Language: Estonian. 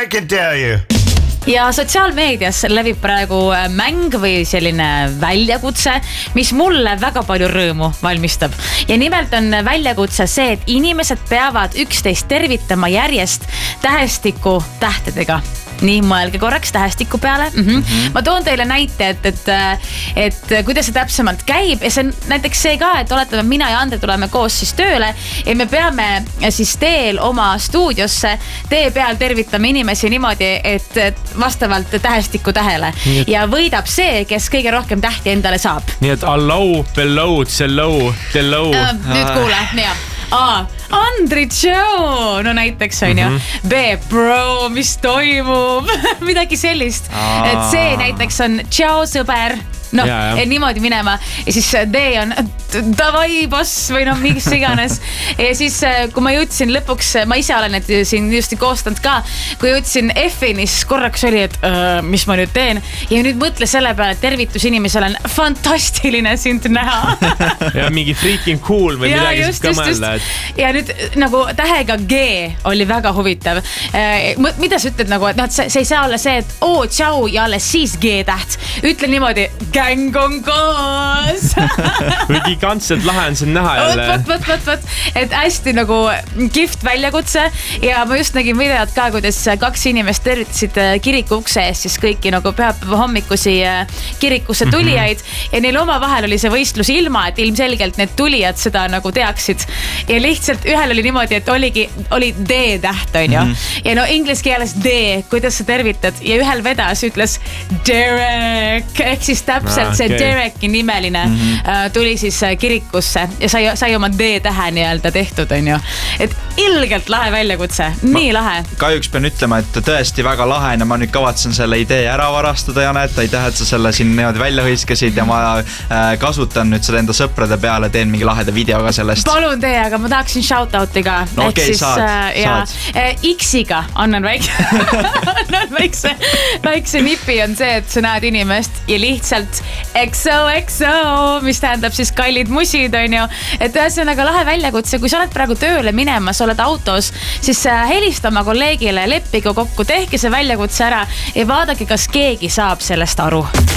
I can tell you. Ja sotsiaalmeedias levib praegu mäng või selline väljakutse, mis mulle väga palju rõõmu valmistab. Ja nimelt on väljakutse see, et inimesed peavad üksteist tervitama järjest tähestiku tähtedega. Nii, mõelge korraks tähestiku peale. Ma toon teile näite, et kuidas see täpsemalt käib. Ja see on näiteks see ka, et oletame, mina ja Andre tuleme koos siis tööle ja me peame siis teel oma stuudiosse tee peal tervitama inimesi niimoodi, et vastavalt tähestiku tähele. Ja võidab see, kes kõige rohkem tähti endale saab. Nii et allow, below, tsellow, tellow. Nüüd kuule, nii. A. Andri Joe, no näiteks on ju. B. Bro, mis toimub? Midagi sellist. Et see näiteks on Ciao, sõber. No, niimoodi minema. Ja siis D on davai boss või no mingis iganes. Ja siis kui ma jõudsin lõpuks, ma ise olen et siin just koostanud ka, kui jõudsin F-ini, siis korraks oli, et mis ma nüüd teen. Ja nüüd mõtle selle peale, et tervitus inimesel on fantastiline sind näha. Ja mingi freaking cool või midagi siis ka mõelda. Ja nüüd nagu tähega G oli väga huvitav. Mida sa ütled nagu, et see ei saa olla see, et tšau ja alles siis G täht. Ütle niimoodi, gäng on koos. Või gigantselt lahe on siin näha jälle. Võt. Et hästi nagu kihvt väljakutse ja ma just nägin videot ka, kuidas 2 inimest tervitasid kiriku ukse ees siis kõiki nagu pühapäeva hommikusi kirikusse tulijaid ja neil oma vahel oli see võistlus ilma, et ilmselgelt need tulijad seda nagu teaksid. Ja lihtsalt ühel oli niimoodi, et oli D täht on ju. Ja no inglise keeles D, kuidas sa tervitad ja ühel vedas ütles Derek, ehk siis täpselt see Dereki nimeline tuli siis kirikusse ja sai oma D-tähe nii-öelda tehtud, on ju. Et ilgelt lahe väljakutse, nii lahe. Kahjuks pean ütlema, et tõesti väga lahe ja ma nüüd kavatsen selle idee ära varastada, Janet. Aitäh, et sa selle siin niimoodi välja hõiskasid ja ma kasutan nüüd seda enda sõprade peale, teen mingi laheda video ka sellest. Palun tee, aga ma tahaksin shoutouti ka. No okei, saad. X-iga annan väikse nipi on see, et sa näed inimest ja lihtsalt XOXO, mis tähendab siis kallid musid, on ju. Et ühesõnaga lahe väljakutse, kui sa oled praegu tööle minema, sa oled autos, siis helista oma kolleegile, leppige kokku, tehke see väljakutse ära ja vaadake, kas keegi saab sellest aru.